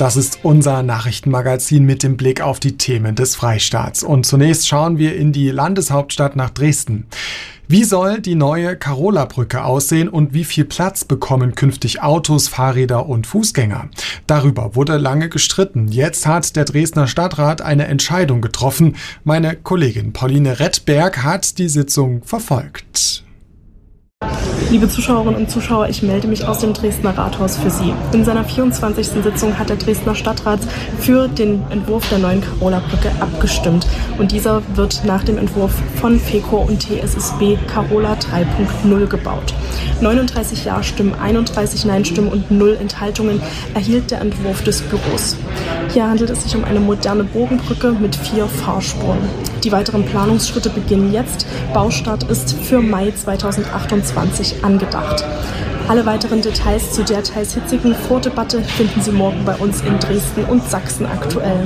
Das ist unser Nachrichtenmagazin mit dem Blick auf die Themen des Freistaats. Und zunächst schauen wir in die Landeshauptstadt nach Dresden. Wie soll die neue Karola-Brücke aussehen und wie viel Platz bekommen künftig Autos, Fahrräder und Fußgänger? Darüber wurde lange gestritten. Jetzt hat der Dresdner Stadtrat eine Entscheidung getroffen. Meine Kollegin Pauline Rettberg hat die Sitzung verfolgt. Liebe Zuschauerinnen und Zuschauer, ich melde mich aus dem Dresdner Rathaus für Sie. In seiner 24. Sitzung hat der Dresdner Stadtrat für den Entwurf der neuen Karola-Brücke abgestimmt. Und dieser wird nach dem Entwurf von FECO und TSSB Karola 3.0 gebaut. 39 Ja-Stimmen, 31 Nein-Stimmen und 0 Enthaltungen erhielt der Entwurf des Büros. Hier handelt es sich um eine moderne Bogenbrücke mit 4 Fahrspuren. Die weiteren Planungsschritte beginnen jetzt. Baustart ist für Mai 2028 angedacht. Alle weiteren Details zu der teils hitzigen Vordebatte finden Sie morgen bei uns in Dresden und Sachsen aktuell.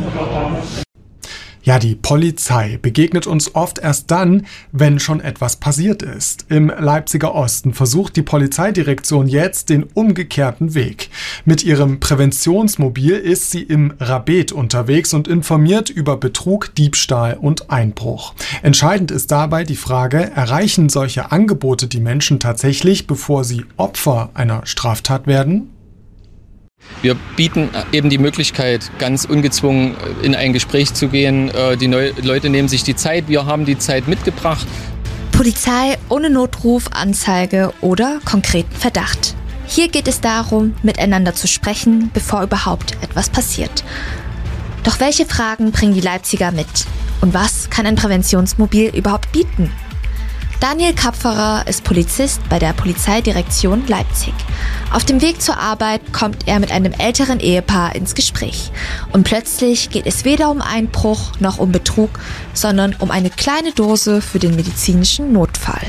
Ja, die Polizei begegnet uns oft erst dann, wenn schon etwas passiert ist. Im Leipziger Osten versucht die Polizeidirektion jetzt den umgekehrten Weg. Mit ihrem Präventionsmobil ist sie im Rabet unterwegs und informiert über Betrug, Diebstahl und Einbruch. Entscheidend ist dabei die Frage, erreichen solche Angebote die Menschen tatsächlich, bevor sie Opfer einer Straftat werden? Wir bieten eben die Möglichkeit, ganz ungezwungen in ein Gespräch zu gehen. Die Leute nehmen sich die Zeit, wir haben die Zeit mitgebracht. Polizei ohne Notruf, Anzeige oder konkreten Verdacht. Hier geht es darum, miteinander zu sprechen, bevor überhaupt etwas passiert. Doch welche Fragen bringen die Leipziger mit? Und was kann ein Präventionsmobil überhaupt bieten? Daniel Kapferer ist Polizist bei der Polizeidirektion Leipzig. Auf dem Weg zur Arbeit kommt er mit einem älteren Ehepaar ins Gespräch. Und plötzlich geht es weder um Einbruch noch um Betrug, sondern um eine kleine Dose für den medizinischen Notfall.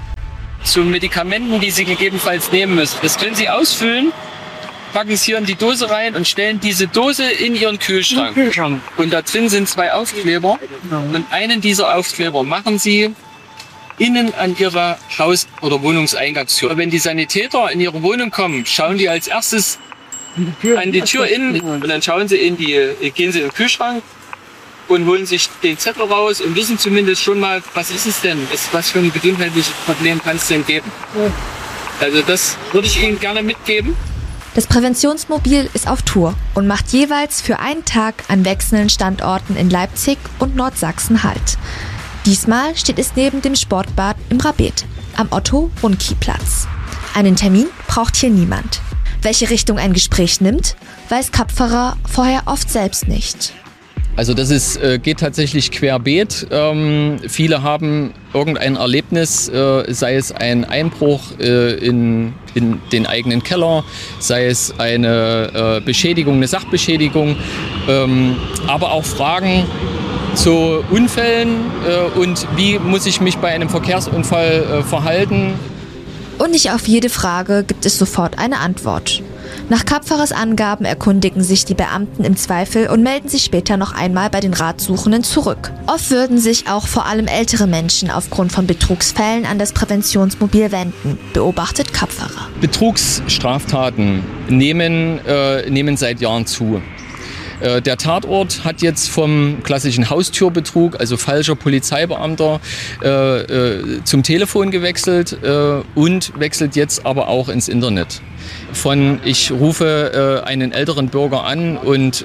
Zu Medikamenten, die Sie gegebenenfalls nehmen müssen. Das können Sie ausfüllen, packen es hier in die Dose rein und stellen diese Dose in Ihren Kühlschrank. Und da drin sind 2 Aufkleber. Und einen dieser Aufkleber machen Sie innen an Ihrer Haus- oder Wohnungseingangstür. Wenn die Sanitäter in Ihre Wohnung kommen, schauen die als erstes an die Tür innen und dann gehen Sie in den Kühlschrank und holen sich den Zettel raus und wissen zumindest schon mal, was ist es denn? Was für ein gesundheitliches Problem kann es denn geben? Also das würde ich Ihnen gerne mitgeben. Das Präventionsmobil ist auf Tour und macht jeweils für einen Tag an wechselnden Standorten in Leipzig und Nordsachsen Halt. Diesmal steht es neben dem Sportbad im Rabet, am Otto-Runki-Platz. Einen Termin braucht hier niemand. Welche Richtung ein Gespräch nimmt, weiß Kapferer vorher oft selbst nicht. Also das geht tatsächlich querbeet. Viele haben irgendein Erlebnis, sei es ein Einbruch in den eigenen Keller, sei es eine Beschädigung, eine Sachbeschädigung, aber auch Fragen zu Unfällen und wie muss ich mich bei einem Verkehrsunfall verhalten. Und nicht auf jede Frage gibt es sofort eine Antwort. Nach Kapferers Angaben erkundigen sich die Beamten im Zweifel und melden sich später noch einmal bei den Ratsuchenden zurück. Oft würden sich auch vor allem ältere Menschen aufgrund von Betrugsfällen an das Präventionsmobil wenden, beobachtet Kapferer. Betrugsstraftaten nehmen seit Jahren zu. Der Tatort hat jetzt vom klassischen Haustürbetrug, also falscher Polizeibeamter, zum Telefon gewechselt und wechselt jetzt aber auch ins Internet. Von ich rufe einen älteren Bürger an und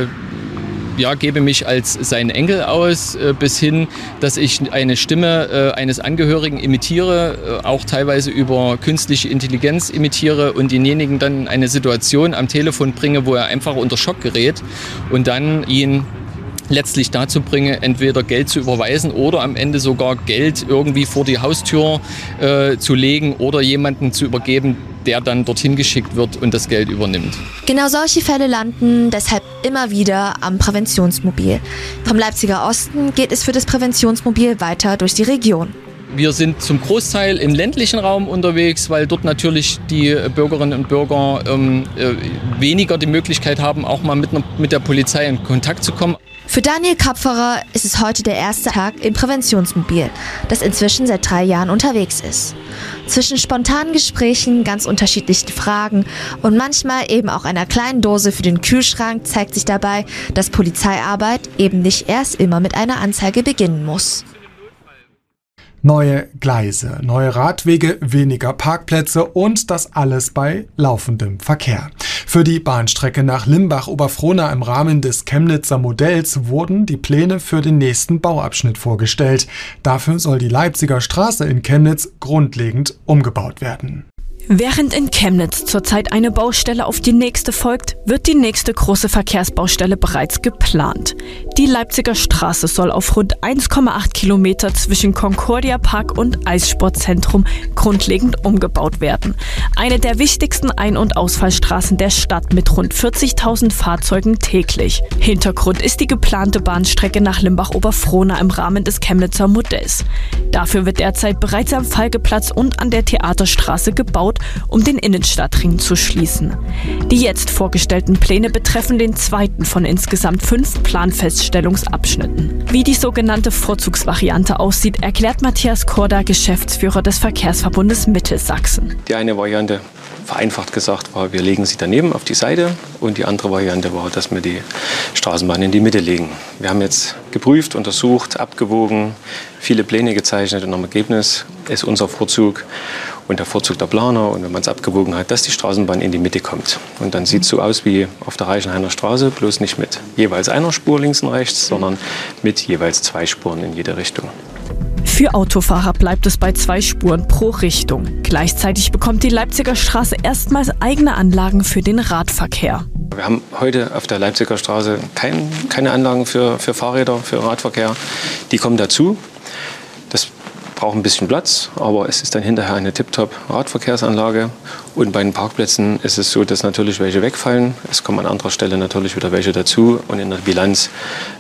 gebe mich als sein Enkel aus, bis hin, dass ich eine Stimme eines Angehörigen imitiere, auch teilweise über künstliche Intelligenz imitiere und denjenigen dann in eine Situation am Telefon bringe, wo er einfach unter Schock gerät und dann ihn letztlich dazu bringe, entweder Geld zu überweisen oder am Ende sogar Geld irgendwie vor die Haustür zu legen oder jemanden zu übergeben, der dann dorthin geschickt wird und das Geld übernimmt. Genau solche Fälle landen deshalb immer wieder am Präventionsmobil. Vom Leipziger Osten geht es für das Präventionsmobil weiter durch die Region. Wir sind zum Großteil im ländlichen Raum unterwegs, weil dort natürlich die Bürgerinnen und Bürger weniger die Möglichkeit haben, auch mal mit der Polizei in Kontakt zu kommen. Für Daniel Kapferer ist es heute der erste Tag im Präventionsmobil, das inzwischen seit 3 Jahren unterwegs ist. Zwischen spontanen Gesprächen, ganz unterschiedlichen Fragen und manchmal eben auch einer kleinen Dose für den Kühlschrank zeigt sich dabei, dass Polizeiarbeit eben nicht erst immer mit einer Anzeige beginnen muss. Neue Gleise, neue Radwege, weniger Parkplätze und das alles bei laufendem Verkehr. Für die Bahnstrecke nach Limbach-Oberfrohna im Rahmen des Chemnitzer Modells wurden die Pläne für den nächsten Bauabschnitt vorgestellt. Dafür soll die Leipziger Straße in Chemnitz grundlegend umgebaut werden. Während in Chemnitz zurzeit eine Baustelle auf die nächste folgt, wird die nächste große Verkehrsbaustelle bereits geplant. Die Leipziger Straße soll auf rund 1,8 Kilometer zwischen Concordia Park und Eissportzentrum grundlegend umgebaut werden. Eine der wichtigsten Ein- und Ausfallstraßen der Stadt mit rund 40.000 Fahrzeugen täglich. Hintergrund ist die geplante Bahnstrecke nach Limbach-Oberfrohna im Rahmen des Chemnitzer Modells. Dafür wird derzeit bereits am Falkeplatz und an der Theaterstraße gebaut, um den Innenstadtring zu schließen. Die jetzt vorgestellten Pläne betreffen den zweiten von insgesamt 5 Planfeststellungsabschnitten. Wie die sogenannte Vorzugsvariante aussieht, erklärt Matthias Korda, Geschäftsführer des Verkehrsverbundes Mittelsachsen. Die eine Variante, vereinfacht gesagt, war, wir legen sie daneben auf die Seite, und die andere Variante war, dass wir die Straßenbahn in die Mitte legen. Wir haben jetzt geprüft, untersucht, abgewogen, viele Pläne gezeichnet und am Ergebnis ist unser Vorzug und der Vorzug der Planer, und wenn man es abgewogen hat, dass die Straßenbahn in die Mitte kommt. Und dann sieht es so aus wie auf der Reichenhainer Straße, bloß nicht mit jeweils einer Spur links und rechts, sondern mit jeweils 2 Spuren in jede Richtung. Für Autofahrer bleibt es bei 2 Spuren pro Richtung. Gleichzeitig bekommt die Leipziger Straße erstmals eigene Anlagen für den Radverkehr. Wir haben heute auf der Leipziger Straße keine Anlagen für Fahrräder, für Radverkehr. Die kommen dazu. Das braucht ein bisschen Platz, aber es ist dann hinterher eine Tip-Top-Radverkehrsanlage. Und bei den Parkplätzen ist es so, dass natürlich welche wegfallen. Es kommen an anderer Stelle natürlich wieder welche dazu. Und in der Bilanz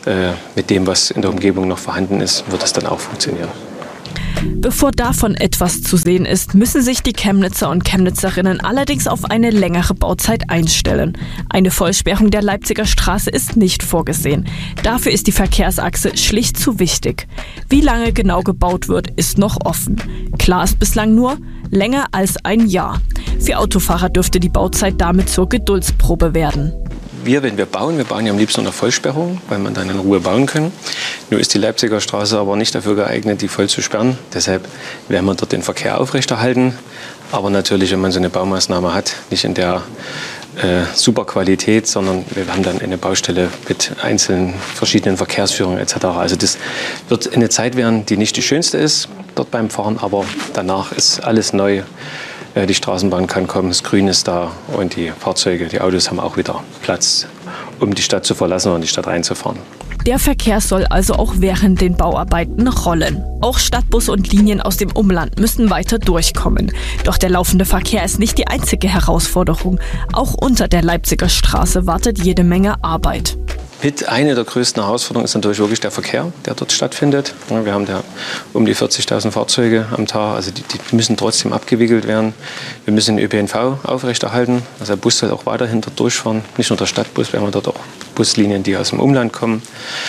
mit dem, was in der Umgebung noch vorhanden ist, wird es dann auch funktionieren. Bevor davon etwas zu sehen ist, müssen sich die Chemnitzer und Chemnitzerinnen allerdings auf eine längere Bauzeit einstellen. Eine Vollsperrung der Leipziger Straße ist nicht vorgesehen. Dafür ist die Verkehrsachse schlicht zu wichtig. Wie lange genau gebaut wird, ist noch offen. Klar ist bislang nur, länger als ein Jahr. Für Autofahrer dürfte die Bauzeit damit zur Geduldsprobe werden. Wenn wir bauen ja am liebsten unter Vollsperrung, weil man dann in Ruhe bauen kann. Nur ist die Leipziger Straße aber nicht dafür geeignet, die voll zu sperren. Deshalb werden wir dort den Verkehr aufrechterhalten. Aber natürlich, wenn man so eine Baumaßnahme hat, nicht in der super Qualität, sondern wir haben dann eine Baustelle mit einzelnen verschiedenen Verkehrsführungen etc. Also das wird eine Zeit werden, die nicht die schönste ist dort beim Fahren, aber danach ist alles neu. Die Straßenbahn kann kommen, das Grün ist da und die Fahrzeuge, die Autos haben auch wieder Platz, um die Stadt zu verlassen und in die Stadt reinzufahren. Der Verkehr soll also auch während den Bauarbeiten rollen. Auch Stadtbusse und Linien aus dem Umland müssen weiter durchkommen. Doch der laufende Verkehr ist nicht die einzige Herausforderung. Auch unter der Leipziger Straße wartet jede Menge Arbeit. Eine der größten Herausforderungen ist natürlich wirklich der Verkehr, der dort stattfindet. Wir haben da um die 40.000 Fahrzeuge am Tag, also die müssen trotzdem abgewickelt werden. Wir müssen den ÖPNV aufrechterhalten, also der Bus soll auch weiterhin dort durchfahren. Nicht nur der Stadtbus, wir haben dort auch Buslinien, die aus dem Umland kommen.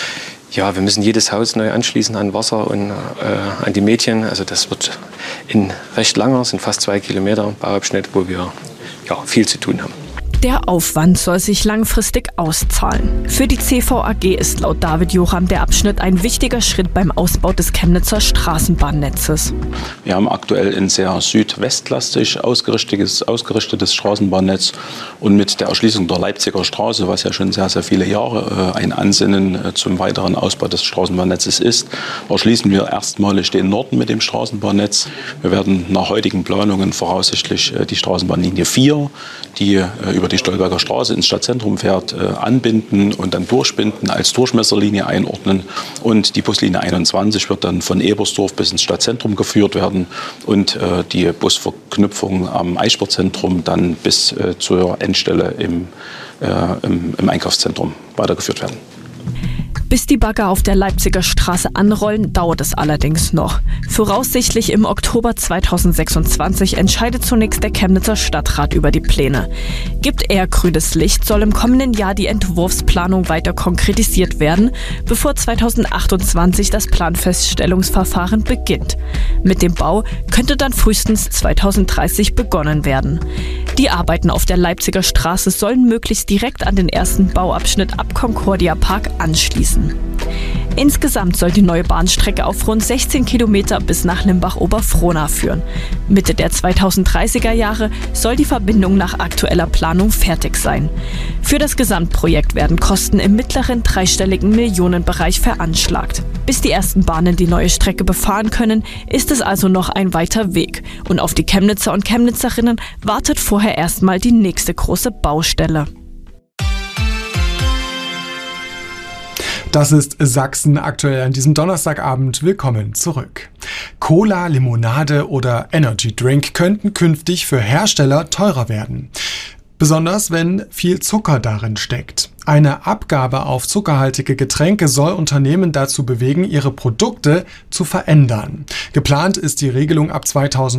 Ja, wir müssen jedes Haus neu anschließen an Wasser und an die Mädchen. Also das wird ein recht langer, sind fast 2 Kilometer Bauabschnitt, wo wir viel zu tun haben. Der Aufwand soll sich langfristig auszahlen. Für die CVAG ist laut David Jocham der Abschnitt ein wichtiger Schritt beim Ausbau des Chemnitzer Straßenbahnnetzes. Wir haben aktuell ein sehr südwestlastig ausgerichtetes Straßenbahnnetz, und mit der Erschließung der Leipziger Straße, was ja schon sehr, sehr viele Jahre ein Ansinnen zum weiteren Ausbau des Straßenbahnnetzes ist, erschließen wir erstmalig den Norden mit dem Straßenbahnnetz. Wir werden nach heutigen Planungen voraussichtlich die Straßenbahnlinie 4, die über die Stolberger Straße ins Stadtzentrum fährt, anbinden und dann durchbinden, als Durchmesserlinie einordnen. Und die Buslinie 21 wird dann von Ebersdorf bis ins Stadtzentrum geführt werden und die Busverknüpfung am Eissportzentrum dann bis zur Endstelle im Einkaufszentrum weitergeführt werden. Bis die Bagger auf der Leipziger Straße anrollen, dauert es allerdings noch. Voraussichtlich im Oktober 2026 entscheidet zunächst der Chemnitzer Stadtrat über die Pläne. Gibt er grünes Licht, soll im kommenden Jahr die Entwurfsplanung weiter konkretisiert werden, bevor 2028 das Planfeststellungsverfahren beginnt. Mit dem Bau könnte dann frühestens 2030 begonnen werden. Die Arbeiten auf der Leipziger Straße sollen möglichst direkt an den ersten Bauabschnitt ab Concordia Park anschließen. Insgesamt soll die neue Bahnstrecke auf rund 16 Kilometer bis nach Limbach-Oberfrohna führen. Mitte der 2030er Jahre soll die Verbindung nach aktueller Planung fertig sein. Für das Gesamtprojekt werden Kosten im mittleren dreistelligen Millionenbereich veranschlagt. Bis die ersten Bahnen die neue Strecke befahren können, ist es also noch ein weiter Weg. Und auf die Chemnitzer und Chemnitzerinnen wartet vorher erstmal die nächste große Baustelle. Das ist Sachsen aktuell an diesem Donnerstagabend. Willkommen zurück. Cola, Limonade oder Energy Drink könnten künftig für Hersteller teurer werden. Besonders wenn viel Zucker darin steckt. Eine Abgabe auf zuckerhaltige Getränke soll Unternehmen dazu bewegen, ihre Produkte zu verändern. Geplant ist die Regelung ab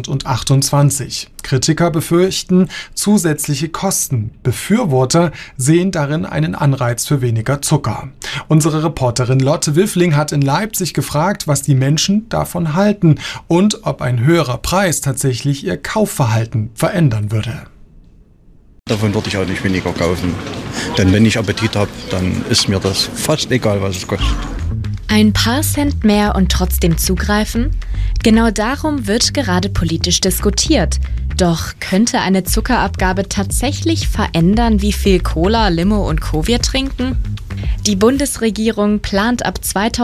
2028. Kritiker befürchten zusätzliche Kosten. Befürworter sehen darin einen Anreiz für weniger Zucker. Unsere Reporterin Lotte Wiffling hat in Leipzig gefragt, was die Menschen davon halten und ob ein höherer Preis tatsächlich ihr Kaufverhalten verändern würde. Davon würde ich auch nicht weniger kaufen. Denn wenn ich Appetit habe, dann ist mir das fast egal, was es kostet. Ein paar Cent mehr und trotzdem zugreifen? Genau darum wird gerade politisch diskutiert. Doch könnte eine Zuckerabgabe tatsächlich verändern, wie viel Cola, Limo und Co. wir trinken? Die Bundesregierung plant ab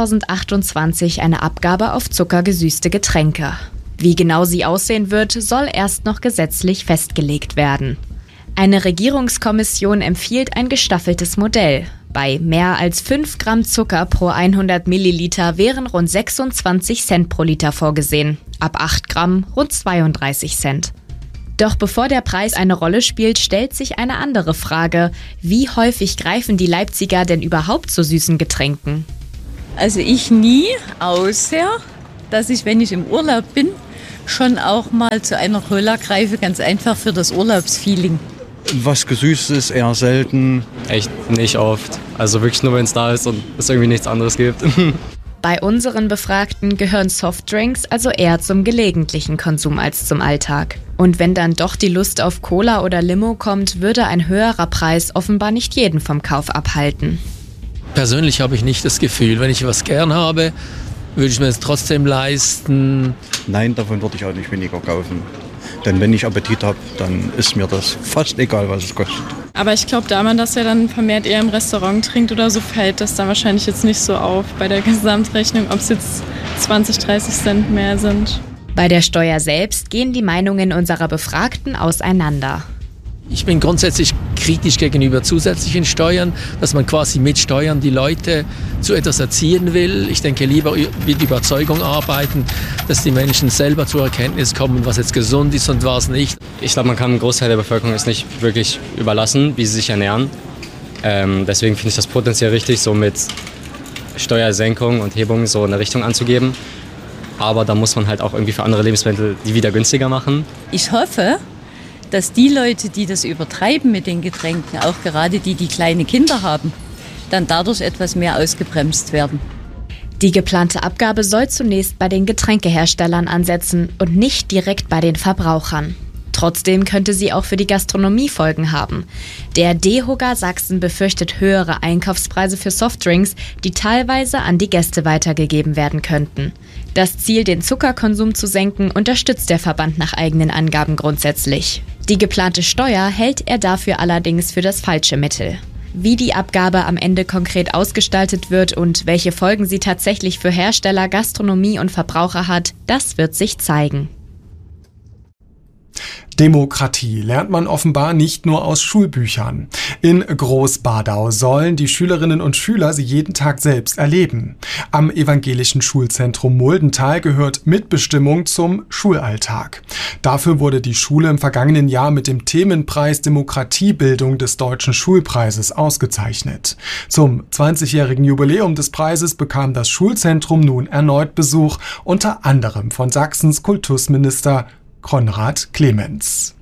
2028 eine Abgabe auf zuckergesüßte Getränke. Wie genau sie aussehen wird, soll erst noch gesetzlich festgelegt werden. Eine Regierungskommission empfiehlt ein gestaffeltes Modell. Bei mehr als 5 Gramm Zucker pro 100 Milliliter wären rund 26 Cent pro Liter vorgesehen. Ab 8 Gramm rund 32 Cent. Doch bevor der Preis eine Rolle spielt, stellt sich eine andere Frage. Wie häufig greifen die Leipziger denn überhaupt zu süßen Getränken? Also ich nie, außer dass ich, wenn ich im Urlaub bin, schon auch mal zu einer Cola greife, ganz einfach für das Urlaubsfeeling. Was Gesüßtes ist eher selten. Echt nicht oft. Also wirklich nur, wenn es da ist und es irgendwie nichts anderes gibt. Bei unseren Befragten gehören Softdrinks also eher zum gelegentlichen Konsum als zum Alltag. Und wenn dann doch die Lust auf Cola oder Limo kommt, würde ein höherer Preis offenbar nicht jeden vom Kauf abhalten. Persönlich habe ich nicht das Gefühl, wenn ich was gern habe, würde ich mir es trotzdem leisten. Nein, davon würde ich auch nicht weniger kaufen. Denn wenn ich Appetit habe, dann ist mir das fast egal, was es kostet. Aber ich glaube, da man das ja dann vermehrt eher im Restaurant trinkt oder so, fällt das dann wahrscheinlich jetzt nicht so auf bei der Gesamtrechnung, ob es jetzt 20, 30 Cent mehr sind. Bei der Steuer selbst gehen die Meinungen unserer Befragten auseinander. Ich bin grundsätzlich kritisch gegenüber zusätzlichen Steuern, dass man quasi mit Steuern die Leute zu etwas erziehen will. Ich denke, lieber mit Überzeugung arbeiten, dass die Menschen selber zur Erkenntnis kommen, was jetzt gesund ist und was nicht. Ich glaube, man kann einen Großteil der Bevölkerung es nicht wirklich überlassen, wie sie sich ernähren. Deswegen finde ich das potenziell richtig, so mit Steuersenkung und Hebung so eine Richtung anzugeben. Aber da muss man halt auch irgendwie für andere Lebensmittel die wieder günstiger machen. Ich hoffe, dass die Leute, die das übertreiben mit den Getränken, auch gerade die kleine Kinder haben, dann dadurch etwas mehr ausgebremst werden. Die geplante Abgabe soll zunächst bei den Getränkeherstellern ansetzen und nicht direkt bei den Verbrauchern. Trotzdem könnte sie auch für die Gastronomie Folgen haben. Der DEHOGA Sachsen befürchtet höhere Einkaufspreise für Softdrinks, die teilweise an die Gäste weitergegeben werden könnten. Das Ziel, den Zuckerkonsum zu senken, unterstützt der Verband nach eigenen Angaben grundsätzlich. Die geplante Steuer hält er dafür allerdings für das falsche Mittel. Wie die Abgabe am Ende konkret ausgestaltet wird und welche Folgen sie tatsächlich für Hersteller, Gastronomie und Verbraucher hat, das wird sich zeigen. Demokratie lernt man offenbar nicht nur aus Schulbüchern. In Großbadau sollen die Schülerinnen und Schüler sie jeden Tag selbst erleben. Am evangelischen Schulzentrum Muldental gehört Mitbestimmung zum Schulalltag. Dafür wurde die Schule im vergangenen Jahr mit dem Themenpreis Demokratiebildung des Deutschen Schulpreises ausgezeichnet. Zum 20-jährigen Jubiläum des Preises bekam das Schulzentrum nun erneut Besuch, unter anderem von Sachsens Kultusminister Konrad Clemens.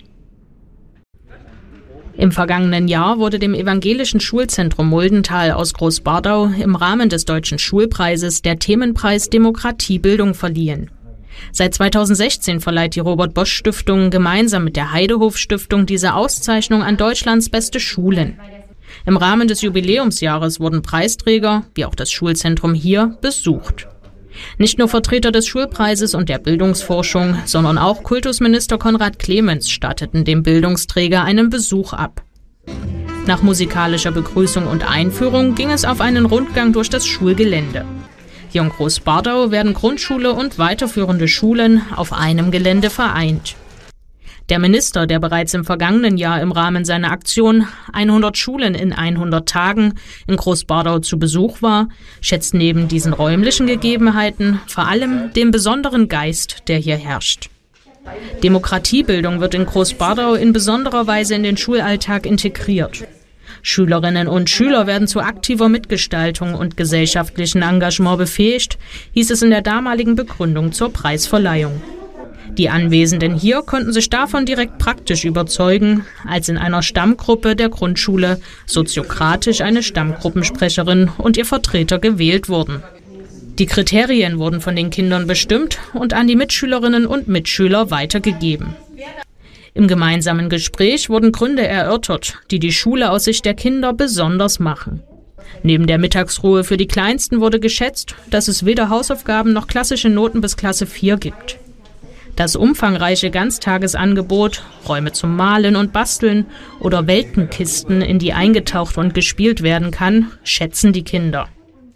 Im vergangenen Jahr wurde dem evangelischen Schulzentrum Muldental aus Großbadau im Rahmen des Deutschen Schulpreises der Themenpreis Demokratiebildung verliehen. Seit 2016 verleiht die Robert-Bosch-Stiftung gemeinsam mit der Heidehof-Stiftung diese Auszeichnung an Deutschlands beste Schulen. Im Rahmen des Jubiläumsjahres wurden Preisträger, wie auch das Schulzentrum hier, besucht. Nicht nur Vertreter des Schulpreises und der Bildungsforschung, sondern auch Kultusminister Konrad Clemens statteten dem Bildungsträger einen Besuch ab. Nach musikalischer Begrüßung und Einführung ging es auf einen Rundgang durch das Schulgelände. Hier in Großbadau werden Grundschule und weiterführende Schulen auf einem Gelände vereint. Der Minister, der bereits im vergangenen Jahr im Rahmen seiner Aktion 100 Schulen in 100 Tagen in Großbadau zu Besuch war, schätzt neben diesen räumlichen Gegebenheiten vor allem den besonderen Geist, der hier herrscht. Demokratiebildung wird in Großbadau in besonderer Weise in den Schulalltag integriert. Schülerinnen und Schüler werden zu aktiver Mitgestaltung und gesellschaftlichen Engagement befähigt, hieß es in der damaligen Begründung zur Preisverleihung. Die Anwesenden hier konnten sich davon direkt praktisch überzeugen, als in einer Stammgruppe der Grundschule soziokratisch eine Stammgruppensprecherin und ihr Vertreter gewählt wurden. Die Kriterien wurden von den Kindern bestimmt und an die Mitschülerinnen und Mitschüler weitergegeben. Im gemeinsamen Gespräch wurden Gründe erörtert, die die Schule aus Sicht der Kinder besonders machen. Neben der Mittagsruhe für die Kleinsten wurde geschätzt, dass es weder Hausaufgaben noch klassische Noten bis Klasse 4 gibt. Das umfangreiche Ganztagesangebot, Räume zum Malen und Basteln oder Weltenkisten, in die eingetaucht und gespielt werden kann, schätzen die Kinder.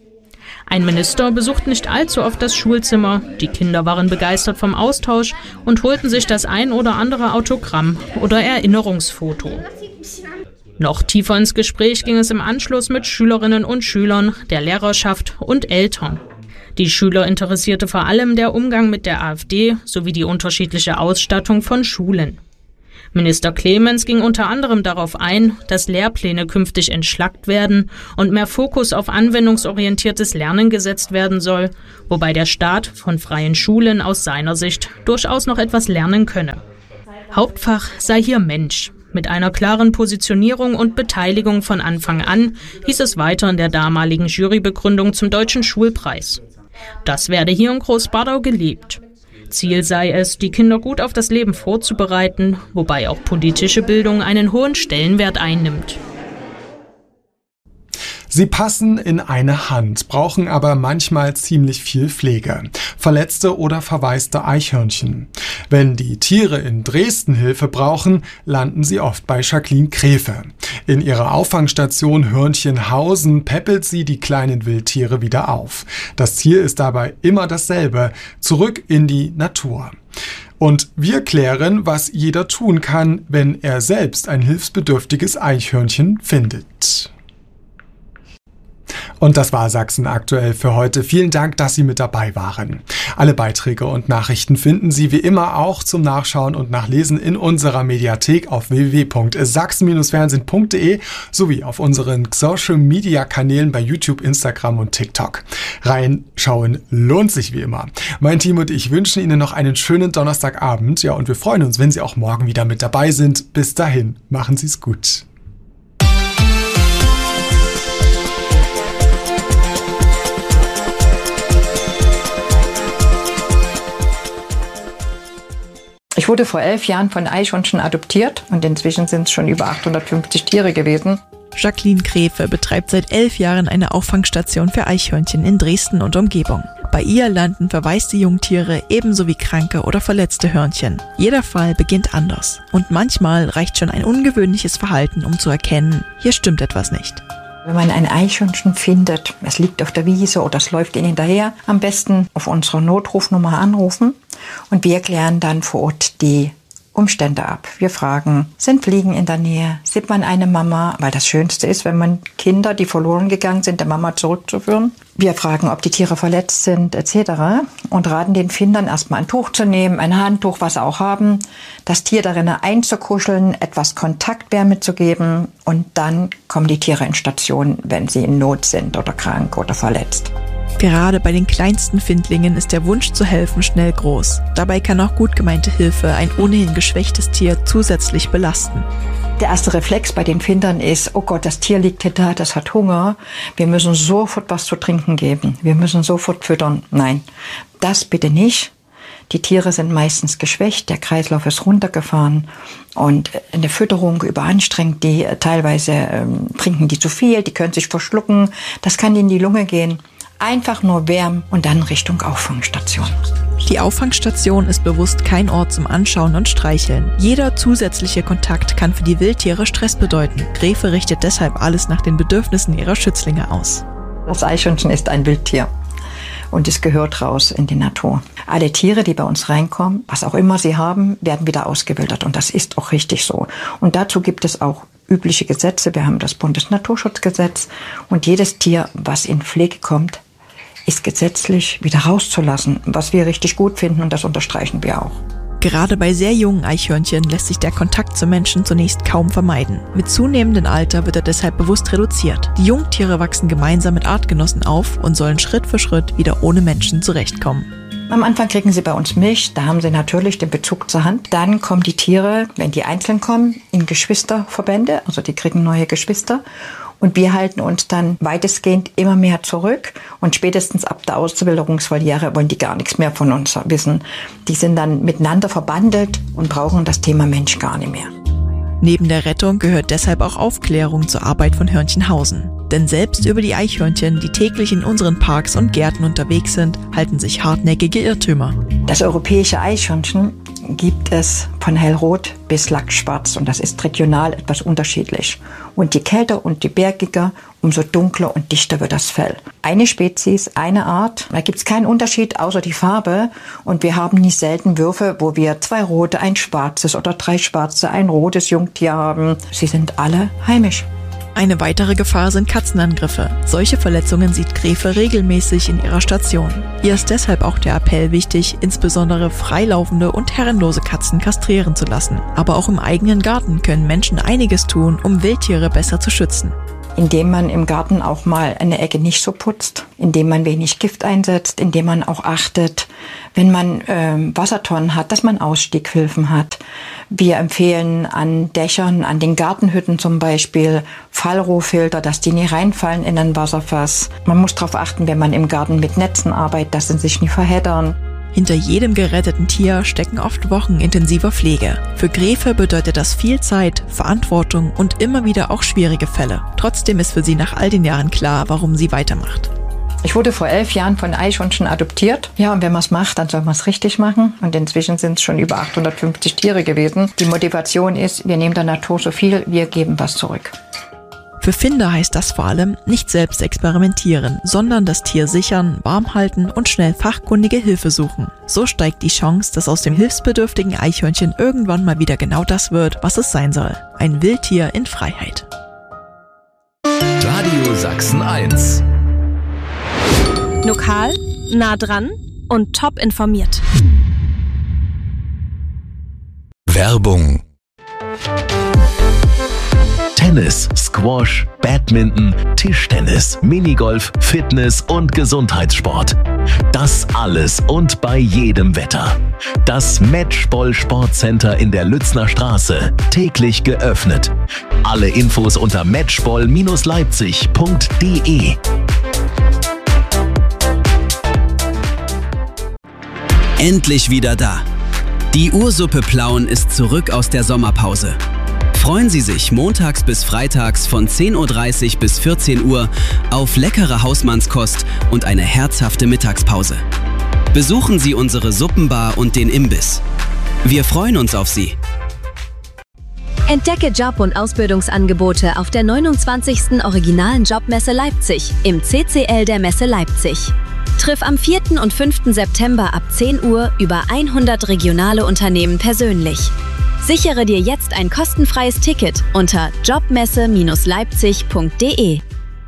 Ein Minister besucht nicht allzu oft das Schulzimmer, die Kinder waren begeistert vom Austausch und holten sich das ein oder andere Autogramm oder Erinnerungsfoto. Noch tiefer ins Gespräch ging es im Anschluss mit Schülerinnen und Schülern, der Lehrerschaft und Eltern. Die Schüler interessierte vor allem der Umgang mit der AfD sowie die unterschiedliche Ausstattung von Schulen. Minister Clemens ging unter anderem darauf ein, dass Lehrpläne künftig entschlackt werden und mehr Fokus auf anwendungsorientiertes Lernen gesetzt werden soll, wobei der Staat von freien Schulen aus seiner Sicht durchaus noch etwas lernen könne. Hauptfach sei hier Mensch. Mit einer klaren Positionierung und Beteiligung von Anfang an, hieß es weiter in der damaligen Jurybegründung zum Deutschen Schulpreis. Das werde hier in Großbadau gelebt. Ziel sei es, die Kinder gut auf das Leben vorzubereiten, wobei auch politische Bildung einen hohen Stellenwert einnimmt. Sie passen in eine Hand, brauchen aber manchmal ziemlich viel Pflege. Verletzte oder verwaiste Eichhörnchen. Wenn die Tiere in Dresden Hilfe brauchen, landen sie oft bei Jacqueline Kräfe. In ihrer Auffangstation Hörnchenhausen päppelt sie die kleinen Wildtiere wieder auf. Das Ziel ist dabei immer dasselbe: zurück in die Natur. Und wir klären, was jeder tun kann, wenn er selbst ein hilfsbedürftiges Eichhörnchen findet. Und das war Sachsen aktuell für heute. Vielen Dank, dass Sie mit dabei waren. Alle Beiträge und Nachrichten finden Sie wie immer auch zum Nachschauen und Nachlesen in unserer Mediathek auf www.sachsen-fernsehen.de sowie auf unseren Social-Media-Kanälen bei YouTube, Instagram und TikTok. Reinschauen lohnt sich wie immer. Mein Team und ich wünschen Ihnen noch einen schönen Donnerstagabend. Ja, und wir freuen uns, wenn Sie auch morgen wieder mit dabei sind. Bis dahin, machen Sie es gut. Ich wurde vor 11 Jahren von Eichhörnchen adoptiert und inzwischen sind es schon über 850 Tiere gewesen. Jacqueline Kräfe betreibt seit 11 Jahren eine Auffangstation für Eichhörnchen in Dresden und Umgebung. Bei ihr landen verwaiste Jungtiere ebenso wie kranke oder verletzte Hörnchen. Jeder Fall beginnt anders und manchmal reicht schon ein ungewöhnliches Verhalten, um zu erkennen, hier stimmt etwas nicht. Wenn man ein Eichhörnchen findet, es liegt auf der Wiese oder es läuft ihnen hinterher, am besten auf unsere Notrufnummer anrufen und wir klären dann vor Ort die Umstände ab. Wir fragen, sind Fliegen in der Nähe? Sieht man eine Mama? Weil das Schönste ist, wenn man Kinder, die verloren gegangen sind, der Mama zurückzuführen. Wir fragen, ob die Tiere verletzt sind, etc. Und raten den Findern, erstmal ein Tuch zu nehmen, ein Handtuch, was sie auch haben, das Tier darin einzukuscheln, etwas Kontaktwärme zu geben und dann kommen die Tiere in Station, wenn sie in Not sind oder krank oder verletzt. Gerade bei den kleinsten Findlingen ist der Wunsch zu helfen schnell groß. Dabei kann auch gut gemeinte Hilfe ein ohnehin geschwächtes Tier zusätzlich belasten. Der erste Reflex bei den Findern ist, oh Gott, das Tier liegt hier da, das hat Hunger. Wir müssen sofort was zu trinken geben. Wir müssen sofort füttern. Nein, das bitte nicht. Die Tiere sind meistens geschwächt, der Kreislauf ist runtergefahren und eine Fütterung überanstrengt, die teilweise trinken die zu viel, die können sich verschlucken, das kann in die Lunge gehen. Einfach nur wärmen und dann Richtung Auffangstation. Die Auffangstation ist bewusst kein Ort zum Anschauen und Streicheln. Jeder zusätzliche Kontakt kann für die Wildtiere Stress bedeuten. Gräfe richtet deshalb alles nach den Bedürfnissen ihrer Schützlinge aus. Das Eichhörnchen ist ein Wildtier und es gehört raus in die Natur. Alle Tiere, die bei uns reinkommen, was auch immer sie haben, werden wieder ausgewildert und das ist auch richtig so. Und dazu gibt es auch übliche Gesetze. Wir haben das Bundesnaturschutzgesetz und jedes Tier, was in Pflege kommt, ist gesetzlich wieder rauszulassen, was wir richtig gut finden und das unterstreichen wir auch. Gerade bei sehr jungen Eichhörnchen lässt sich der Kontakt zu Menschen zunächst kaum vermeiden. Mit zunehmendem Alter wird er deshalb bewusst reduziert. Die Jungtiere wachsen gemeinsam mit Artgenossen auf und sollen Schritt für Schritt wieder ohne Menschen zurechtkommen. Am Anfang kriegen sie bei uns Milch, da haben sie natürlich den Bezug zur Hand. Dann kommen die Tiere, wenn die einzeln kommen, in Geschwisterverbände, also die kriegen neue Geschwister. Und wir halten uns dann weitestgehend immer mehr zurück. Und spätestens ab der Auswilderungsvoliere wollen die gar nichts mehr von uns wissen. Die sind dann miteinander verbandelt und brauchen das Thema Mensch gar nicht mehr. Neben der Rettung gehört deshalb auch Aufklärung zur Arbeit von Hörnchenhausen. Denn selbst über die Eichhörnchen, die täglich in unseren Parks und Gärten unterwegs sind, halten sich hartnäckige Irrtümer. Das europäische Eichhörnchen gibt es von hellrot bis lachsschwarz und das ist regional etwas unterschiedlich. Und je kälter und je bergiger, umso dunkler und dichter wird das Fell. Eine Spezies, eine Art, da gibt es keinen Unterschied außer die Farbe und wir haben nicht selten Würfe, wo wir 2 rote, ein schwarzes oder 3 schwarze, ein rotes Jungtier haben. Sie sind alle heimisch. Eine weitere Gefahr sind Katzenangriffe. Solche Verletzungen sieht Gräfe regelmäßig in ihrer Station. Ihr ist deshalb auch der Appell wichtig, insbesondere freilaufende und herrenlose Katzen kastrieren zu lassen. Aber auch im eigenen Garten können Menschen einiges tun, um Wildtiere besser zu schützen. Indem man im Garten auch mal eine Ecke nicht so putzt, indem man wenig Gift einsetzt, indem man auch achtet, wenn man Wassertonnen hat, dass man Ausstieghilfen hat. Wir empfehlen an Dächern, an den Gartenhütten zum Beispiel Fallrohrfilter, dass die nicht reinfallen in ein Wasserfass. Man muss darauf achten, wenn man im Garten mit Netzen arbeitet, dass sie sich nicht verheddern. Hinter jedem geretteten Tier stecken oft Wochen intensiver Pflege. Für Gräfe bedeutet das viel Zeit, Verantwortung und immer wieder auch schwierige Fälle. Trotzdem ist für sie nach all den Jahren klar, warum sie weitermacht. Ich wurde vor 11 Jahren von Eichhörnchen adoptiert. Ja, und wenn man es macht, dann soll man es richtig machen. Und inzwischen sind es schon über 850 Tiere gewesen. Die Motivation ist, wir nehmen der Natur so viel, wir geben was zurück. Für Finder heißt das vor allem, nicht selbst experimentieren, sondern das Tier sichern, warm halten und schnell fachkundige Hilfe suchen. So steigt die Chance, dass aus dem hilfsbedürftigen Eichhörnchen irgendwann mal wieder genau das wird, was es sein soll. Ein Wildtier in Freiheit. Radio Sachsen 1. Lokal, nah dran und top informiert. Werbung. Tennis, Squash, Badminton, Tischtennis, Minigolf, Fitness und Gesundheitssport. Das alles und bei jedem Wetter. Das Matchball Sportcenter in der Lützner Straße. Täglich geöffnet. Alle Infos unter matchball-leipzig.de. Endlich wieder da. Die Ursuppe Plauen ist zurück aus der Sommerpause. Freuen Sie sich montags bis freitags von 10:30 Uhr bis 14 Uhr auf leckere Hausmannskost und eine herzhafte Mittagspause. Besuchen Sie unsere Suppenbar und den Imbiss. Wir freuen uns auf Sie. Entdecke Job- und Ausbildungsangebote auf der 29. Originalen Jobmesse Leipzig im CCL der Messe Leipzig. Triff am 4. und 5. September ab 10 Uhr über 100 regionale Unternehmen persönlich. Sichere dir jetzt ein kostenfreies Ticket unter jobmesse-leipzig.de.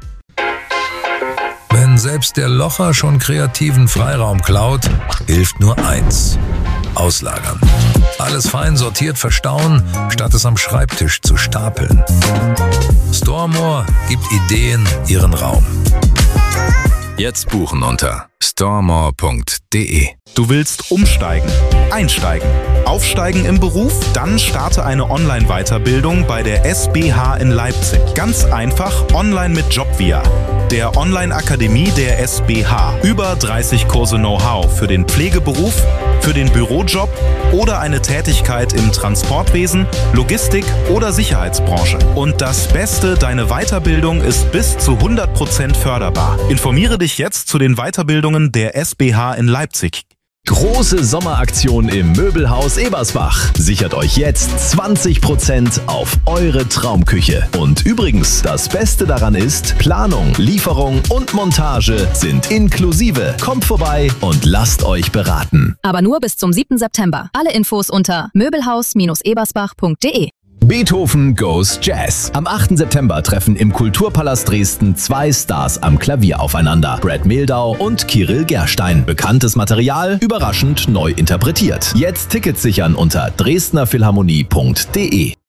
Wenn selbst der Locher schon kreativen Freiraum klaut, hilft nur eins: auslagern. Alles fein sortiert verstauen, statt es am Schreibtisch zu stapeln. Storemore gibt Ideen ihren Raum. Jetzt buchen unter storemore.de. Du willst umsteigen, einsteigen, aufsteigen im Beruf? Dann starte eine Online-Weiterbildung bei der SBH in Leipzig. Ganz einfach online mit Jobvia, der Online-Akademie der SBH. Über 30 Kurse Know-how für den Pflegeberuf, für den Bürojob oder eine Tätigkeit im Transportwesen, Logistik oder Sicherheitsbranche. Und das Beste, deine Weiterbildung ist bis zu 100% förderbar. Informiere dich jetzt zu den Weiterbildungen der SBH in Leipzig. Große Sommeraktion im Möbelhaus Ebersbach. Sichert euch jetzt 20% auf eure Traumküche. Und übrigens, das Beste daran ist, Planung, Lieferung und Montage sind inklusive. Kommt vorbei und lasst euch beraten. Aber nur bis zum 7. September. Alle Infos unter möbelhaus-ebersbach.de. Beethoven Goes Jazz. Am 8. September treffen im Kulturpalast Dresden 2 Stars am Klavier aufeinander. Brad Mehldau und Kirill Gerstein. Bekanntes Material, überraschend neu interpretiert. Jetzt Tickets sichern unter dresdnerphilharmonie.de.